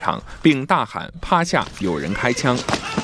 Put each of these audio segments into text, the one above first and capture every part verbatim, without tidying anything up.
场，并大喊“趴下，有人开枪”。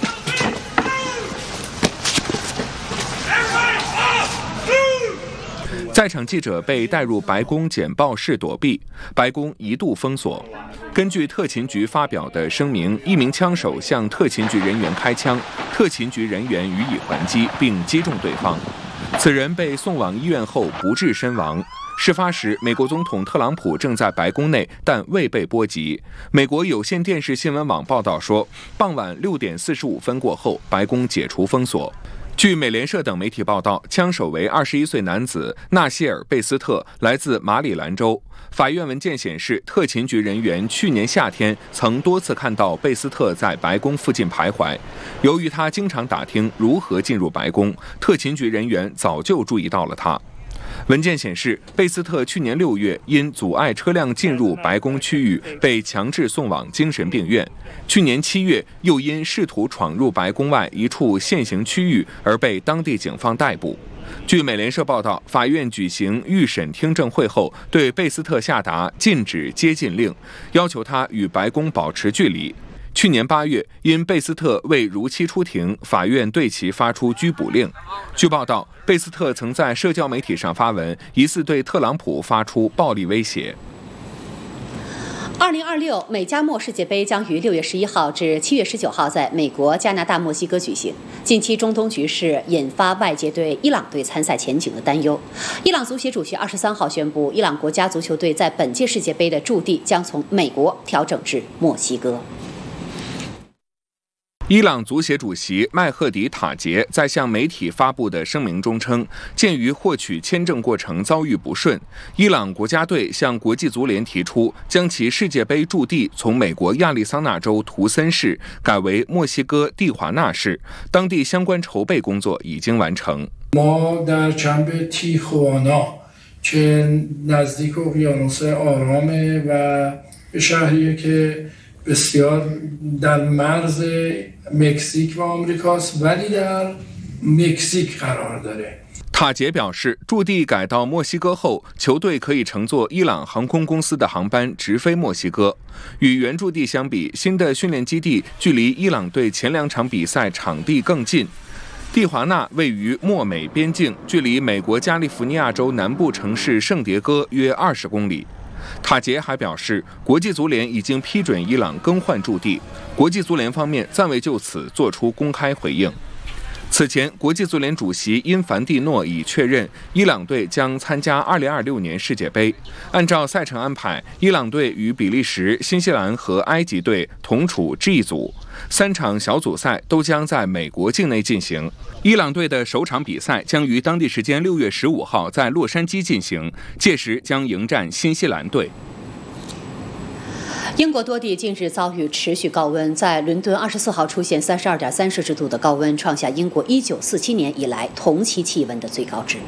在场记者被带入白宫简报室躲避，白宫一度封锁。根据特勤局发表的声明，一名枪手向特勤局人员开枪，特勤局人员予以还击，并击中对方。此人被送往医院后不治身亡。事发时，美国总统特朗普正在白宫内，但未被波及。美国有线电视新闻网报道说，傍晚六点四十五分过后，白宫解除封锁。据美联社等媒体报道，枪手为二十一岁男子纳希尔·贝斯特，来自马里兰州。法院文件显示，特勤局人员去年夏天曾多次看到贝斯特在白宫附近徘徊。由于他经常打听如何进入白宫，特勤局人员早就注意到了他。文件显示，贝斯特去年六月因阻碍车辆进入白宫区域，被强制送往精神病院。去年七月，又因试图闯入白宫外一处现行区域而被当地警方逮捕。据美联社报道，法院举行预审听证会后，对贝斯特下达禁止接近令，要求他与白宫保持距离。去年八月，因贝斯特未如期出庭，法院对其发出拘捕令。据报道，贝斯特曾在社交媒体上发文，疑似对特朗普发出暴力威胁。 二零二六美加墨世界杯将于六月十一号至七月十九号在美国、加拿大、墨西哥举行。近期中东局势引发外界对伊朗队参赛前景的担忧。伊朗足协主席二十三号宣布，伊朗国家足球队在本届世界杯的驻地将从美国调整至墨西哥。 伊朗足协主席麦赫迪·塔杰在向媒体发布的声明中称，鉴于获取签证过程遭遇不顺，伊朗国家队向国际足联提出将其世界杯驻地从美国亚利桑那州图森市改为墨西哥蒂华纳市，当地相关筹备工作已经完成。 ما در جنب تیخوانا که نزدیک اقیانوس آرامه و شهریه که بسیار در مرز مکزیک و آمریکاست ولی در مکزیک قرار داره。 塔杰表示，驻地改到墨西哥后，球队可以乘坐伊朗航空公司的航班直飞墨西哥。与原驻地相比，新的训练基地距离伊朗队前两场比赛场地更近。蒂华纳位于墨美边境，距离美国加利福尼亚州南部城市圣迭戈约二十公里。塔杰还表示，国际足联已经批准伊朗更换驻地，国际足联方面暂未就此作出公开回应。此前，国际足联主席因凡蒂诺已确认，伊朗队将参加二零二六年世界杯。按照赛程安排，伊朗队与比利时、新西兰和埃及队同处 G 组，三场小组赛都将在美国境内进行。伊朗队的首场比赛将于当地时间六月十五号在洛杉矶进行，届时将迎战新西兰队。 英国多地近日遭遇持续高温，在伦敦二十四号出现三十二点三摄氏度的高温，创下英国一九四七年以来同期气温的最高值。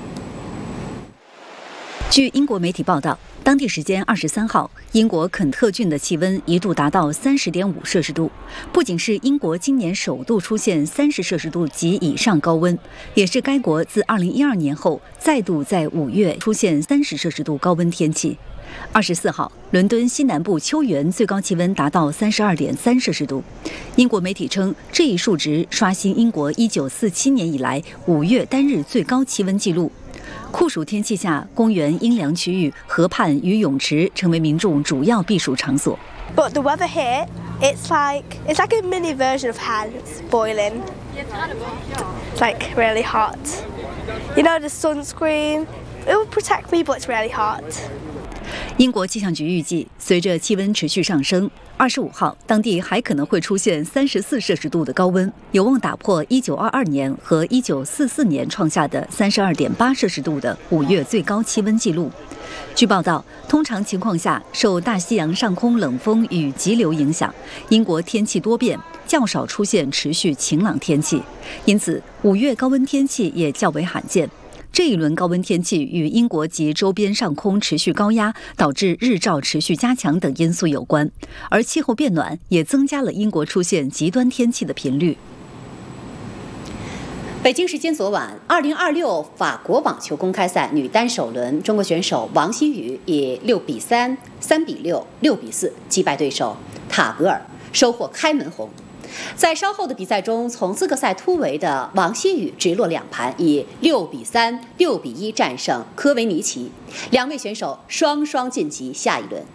据英国媒体报道，当地时间二十三号，英国肯特郡的气温一度达到三十点五摄氏度，不仅是英国今年首度出现三十摄氏度及以上高温，也是该国自二零一二年后再度在五月出现三十摄氏度高温天气。二十四号，伦敦西南部秋园最高气温达到三十二点三摄氏度。英国媒体称，这一数值刷新英国一九四七年以来五月单日最高气温纪录。酷暑天气下，公园、阴凉区域、河畔与泳池成为民众主要避暑场所。 But the weather here, it's like it's like a mini version of hell. It's boiling. It's like really hot. You know, the sunscreen, it will protect me, but it's really hot. 英国气象局预计，随着气温持续上升，二十五号当地还可能会出现三十四摄氏度的高温，有望打破一九二二年和一九四四年创下的三十二点八摄氏度的五月最高气温纪录。据报道，通常情况下，受大西洋上空冷风与急流影响，英国天气多变，较少出现持续晴朗天气，因此五月高温天气也较为罕见。这一轮高温天气与英国及周边上空持续高压，导致日照持续加强等因素有关，而气候变暖也增加了英国出现极端天气的频率。 北北京时间昨晚，二零二六法国网球公开赛女单首轮，中国选手王欣雨以六比三、三比六、六比四击败对手塔格尔，收获开门红。在稍后的比赛中，从资格赛突围的王欣雨直落两盘，以六比三、六比一战胜科维尼奇，两位选手双双晋级下一轮。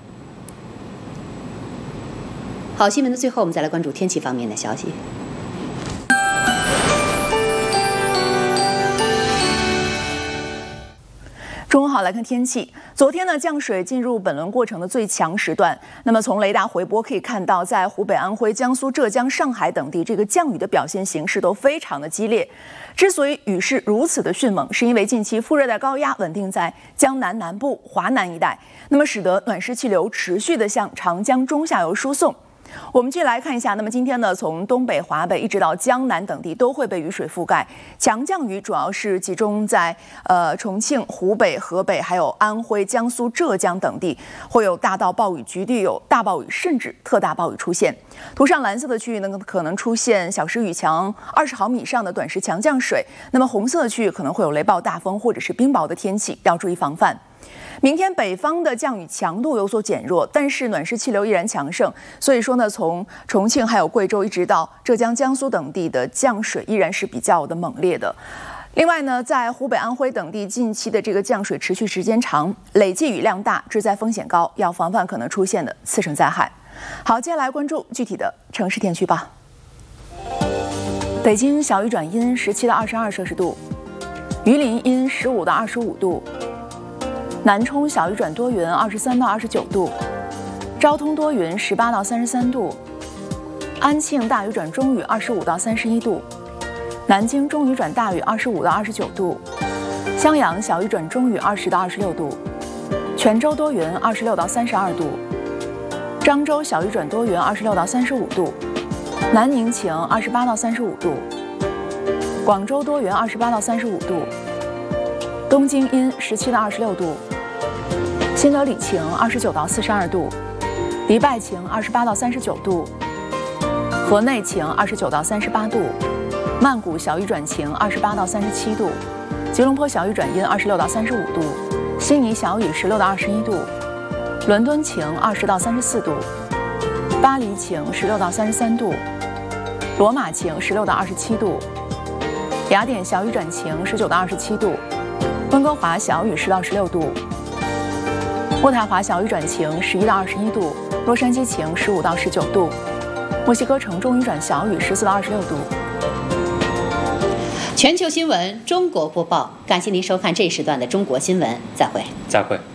好，新闻的最后，我们再来关注天气方面的消息。 中午好，来看天气。昨天呢，降水进入本轮过程的最强时段。那么从雷达回波可以看到，在湖北、安徽、江苏、浙江、上海等地，这个降雨的表现形势都非常的激烈。之所以雨势如此的迅猛，是因为近期副热带高压稳定在江南南部、华南一带，那么使得暖湿气流持续的向长江中下游输送。我们继续来看一下，那么今天呢，从东北、华北一直到江南等地都会被雨水覆盖，强降雨主要是集中在呃重庆、湖北、河北，还有安徽、江苏、浙江等地，会有大到暴雨，局地有大暴雨甚至特大暴雨出现。图上蓝色的区域呢，可能出现小时雨强二十毫米以上的短时强降水，那么红色的区域可能会有雷暴、大风或者是冰雹的天气，要注意防范。明天北方的降雨强度有所减弱，但是暖湿气流依然强盛，所以说呢，从重庆还有贵州一直到浙江、江苏等地的降水依然是比较的猛烈的。另外呢，在湖北、安徽等地近期的这个降水持续时间长，累计雨量大，致灾风险高，要防范可能出现的次生灾害。好，接下来关注具体的城市天气吧。北京小雨转阴，十七到二十二摄氏度；榆林阴，十五到二十五度。南充小雨转多云，二十三到二十九度；昭通多云，十八到三十三度；安庆大雨转中雨，二十五到三十一度；南京中雨转大雨，二十五到二十九度；襄阳小雨转中雨，二十到二十六度；泉州多云，二十六到三十二度；漳州小雨转多云，二十六到三十五度；南宁晴，二十八到三十五度；广州多云，二十八到三十五度；东京阴，十七到二十六度；新德里晴，二十九到四十二度；迪拜晴，二十八到三十九度；河内晴，二十九到三十八度；曼谷小雨转晴，二十八到三十七度；吉隆坡小雨转阴，二十六到三十五度；悉尼小雨，十六到二十一度；伦敦晴，二十到三十四度；巴黎晴，十六到三十三度；罗马晴，十六到二十七度；雅典小雨转晴，十九到二十七度；温哥华小雨，十到十六度；渥太华小雨转晴，十一到二十一度；洛杉矶晴，十五到十九度；墨西哥城中雨转小雨，十四到二十六度。 全球新闻中国播报，感谢您收看这一时段的中国新闻，再会。 再会。